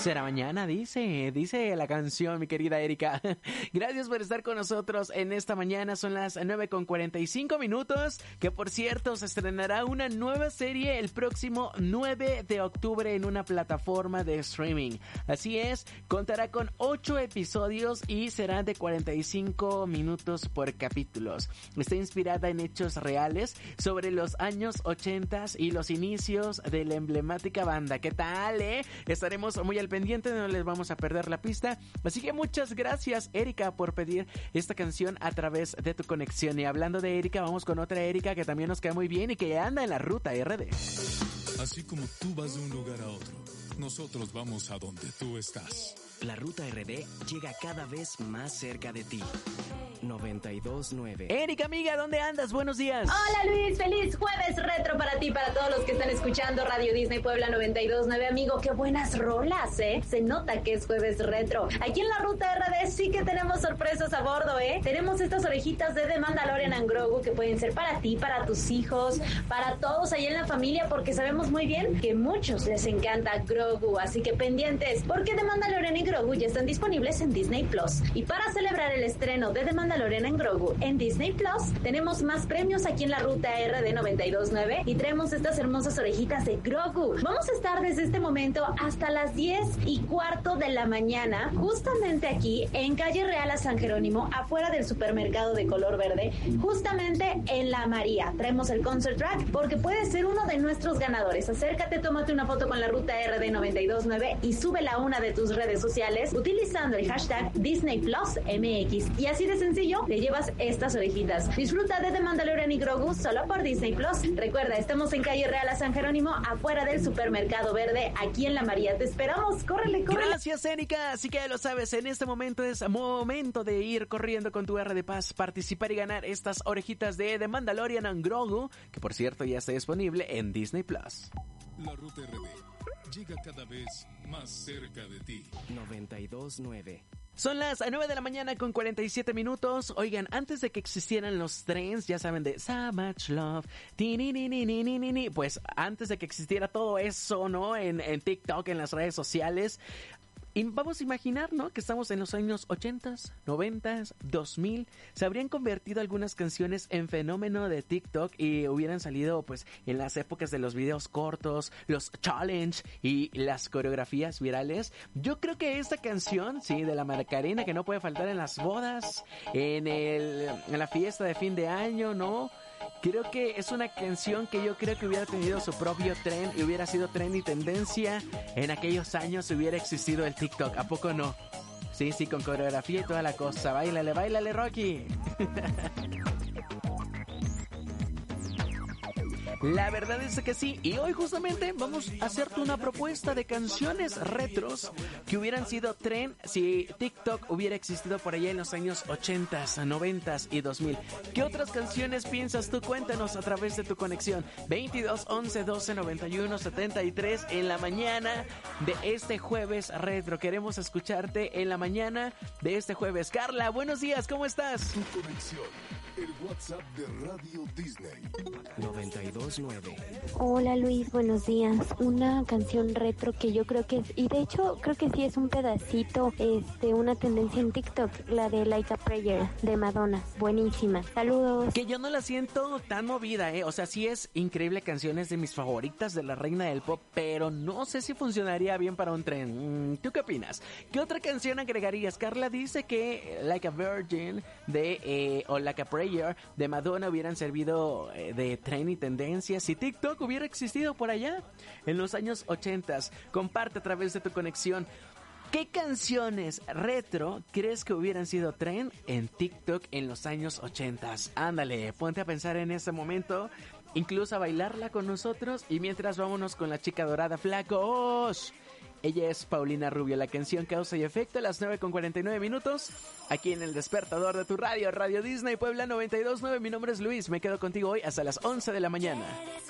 Será mañana, dice la canción, mi querida Erika. Gracias por estar con nosotros en esta mañana. Son las 9:45, que por cierto se estrenará una nueva serie el próximo 9 de octubre en una plataforma de streaming. Así es, contará con 8 episodios y será de 45 minutos por capítulos. Está inspirada en hechos reales sobre los años 80 y los inicios de la emblemática banda. ¿Qué tal, Estaremos muy al pendiente, no les vamos a perder la pista. Así que muchas gracias, Erika, por pedir esta canción a través de tu conexión. Y hablando de Erika, vamos con otra Erika que también nos queda muy bien y que anda en la ruta RD. Así como tú vas de un lugar a otro, nosotros vamos a donde tú estás. La ruta RD llega cada vez más cerca de ti. 92.9. Erika, amiga, ¿dónde andas? Buenos días. Hola, Luis, feliz jueves retro para ti, para todos los que están escuchando Radio Disney Puebla 92.9. Amigo, qué buenas rolas, Se nota que es jueves retro. Aquí en la ruta RD sí que tenemos sorpresas a bordo, Tenemos estas orejitas de The Mandalorian and Grogu que pueden ser para ti, para tus hijos, para todos ahí en la familia, porque sabemos muy bien que muchos les encanta Grogu, así que pendientes, porque The Mandalorian y Grogu ya están disponibles en Disney Plus. Y para celebrar el estreno de The Mandalorian and Grogu en Disney Plus, tenemos más premios aquí en la ruta RD 92.9 y traemos estas hermosas orejitas de Grogu. Vamos a estar desde este momento hasta las 10:15 de la mañana, justamente aquí en Calle Real a San Jerónimo, afuera del supermercado de color verde, justamente en La María. Traemos el concert track porque puedes ser uno de nuestros ganadores. Acércate, tómate una foto con la ruta RD 92.9 y súbela a una de tus redes sociales utilizando el hashtag Disney Plus MX. Y así de sencillo te llevas estas orejitas. Disfruta de The Mandalorian y Grogu solo por Disney Plus. Recuerda, estamos en Calle Real a San Jerónimo, afuera del supermercado verde, aquí en La María. Te esperamos, córrele. Gracias, Erika. Así que ya lo sabes, en este momento es momento de ir corriendo con tu R de Paz, participar y ganar estas orejitas de The Mandalorian and Grogu, que por cierto ya está disponible en Disney Plus. La ruta RD llega cada vez más cerca de ti. 92.9. Son las 9:47. Oigan, antes de que existieran los trends, ya saben, de So Much Love, pues antes de que existiera todo eso, ¿no? En TikTok, en las redes sociales. Y vamos a imaginar, ¿no? Que estamos en los años 80s, 90s, 2000. Se habrían convertido algunas canciones en fenómeno de TikTok y hubieran salido, pues, en las épocas de los videos cortos, los challenge y las coreografías virales. Yo creo que esta canción, sí, de la Macarena, que no puede faltar en las bodas, en la fiesta de fin de año, ¿no? Creo que es una canción que yo creo que hubiera tenido su propio trend y hubiera sido trend y tendencia en aquellos años si hubiera existido el TikTok. ¿A poco no? Sí, con coreografía y toda la cosa. Báilale, Rocky. La verdad es que sí, y hoy justamente vamos a hacerte una propuesta de canciones retros que hubieran sido trend si TikTok hubiera existido por allá en los años 80s, 90s y 2000. ¿Qué otras canciones piensas tú? Cuéntanos a través de tu conexión 22 11 12 91 73 en la mañana de este jueves retro. Queremos escucharte en la mañana de este jueves. Carla, buenos días, ¿cómo estás? Tu conexión, el WhatsApp de Radio Disney. 92.9. Hola Luis, buenos días. Una canción retro que yo creo que es, y de hecho creo que sí es un pedacito, una tendencia en TikTok, la de Like a Prayer de Madonna. Buenísima. Saludos. Que yo no la siento tan movida, O sea, sí es increíble, canciones de mis favoritas de la reina del pop, pero no sé si funcionaría bien para un tren. ¿Tú qué opinas? ¿Qué otra canción agregarías? Carla dice que Like a Virgin o Like a Prayer de Madonna hubieran servido de tren y tendencia si TikTok hubiera existido por allá en los años 80s. Comparte a través de tu conexión. ¿Qué canciones retro crees que hubieran sido trend en TikTok en los años 80s? Ándale, ponte a pensar en ese momento, incluso a bailarla con nosotros. Y mientras, vámonos con la chica dorada, flacos. Ella es Paulina Rubio, la canción Causa y Efecto, a las 9:49, aquí en el despertador de tu radio, Radio Disney Puebla 92.9. Mi nombre es Luis, me quedo contigo hoy hasta las 11 de la mañana. Quieres